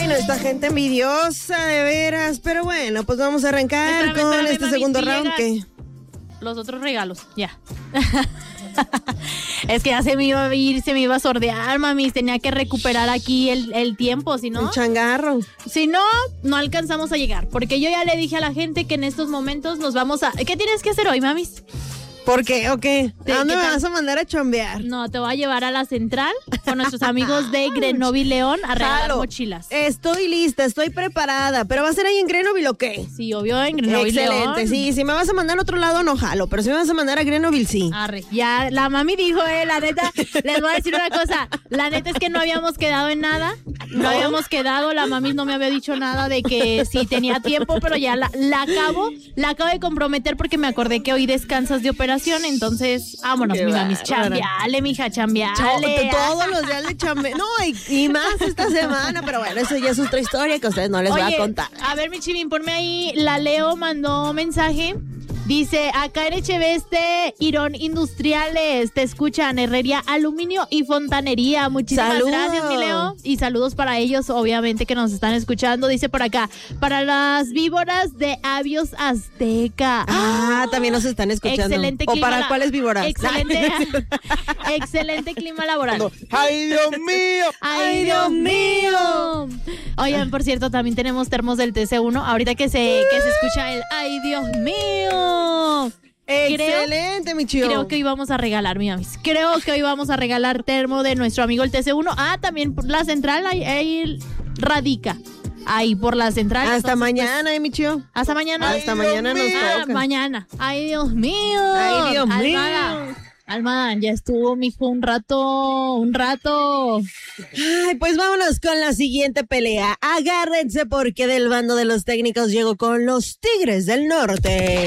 Ay, no, esta gente envidiosa, de veras. Pero bueno, pues vamos a arrancar con este mami, segundo sí round. ¿Qué? Los otros regalos, ya. Es que ya se me iba a ir, se me iba a sordear, mami. Tenía que recuperar aquí el tiempo, si no. El changarro. Si no, no alcanzamos a llegar. Porque yo ya le dije a la gente que en estos momentos nos vamos a... ¿Qué tienes que hacer hoy, mamis? ¿Por qué? ¿O qué? ¿A dónde ¿qué me tal? vas a mandar a chombear? No, te voy a llevar a la central con nuestros amigos de Grenoble León a regalar Jalo. mochilas. Estoy lista, estoy preparada. ¿Pero va a ser ahí en Grenoble o qué? Sí, obvio, en Grenoble León. Excelente, sí. Si me vas a mandar a otro lado, no jalo. Pero si me vas a mandar a Grenoble, sí. Arre, ya la mami dijo, la neta, les voy a decir una cosa, la neta es que no habíamos quedado en nada, no habíamos quedado, la mami no me había dicho nada de que sí tenía tiempo, pero ya la acabo de comprometer porque me acordé que hoy descansas de operación, entonces, vámonos, Qué mi mami, bárbara. chambeale, mija, chambeale. Todos los días le chambe. No, y más esta semana, pero bueno, eso ya es otra historia que a ustedes no les voy a contar. A ver, mi chivín, ponme ahí, la Leo mandó mensaje. Dice, acá en Echeveste, Irón Industriales, te escuchan, herrería, aluminio y fontanería. Muchísimas ¡Saludos! gracias, mi Leo. Y saludos para ellos, obviamente, que nos están escuchando. Dice por acá, para las víboras de Avios Azteca. También nos están escuchando. Excelente ¿O clima. para cuáles víboras? Excelente clima laboral. ¡Ay, Dios mío! ¡Ay, Dios mío! Oigan, por cierto, también tenemos termos del TC1. Ahorita que se escucha el ¡ay, Dios mío! Excelente, mi chido. Creo que hoy vamos a regalar, mi amis. Creo que hoy vamos a regalar termo de nuestro amigo el TC1. También por la central ahí radica. Ahí por la central. Hasta Entonces, mañana, mi chido. Hasta mañana. Hasta mañana nos toca. Mañana. ¡Ay, Dios mío! ¡Ay, Dios mío! Almada, ya estuvo, mijo, un rato. Ay, pues vámonos con la siguiente pelea. Agárrense porque del bando de los técnicos llegó con los Tigres del Norte.